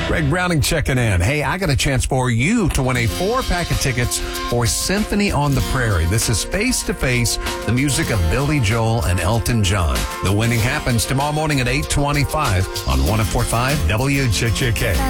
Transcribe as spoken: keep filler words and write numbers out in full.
Greg Browning checking in. Hey, I got a chance for you to win a four-pack of tickets for Symphony on the Prairie. This is Face to Face, the music of Billy Joel and Elton John. The winning happens tomorrow morning at eight twenty-five on one oh four point five W J J K.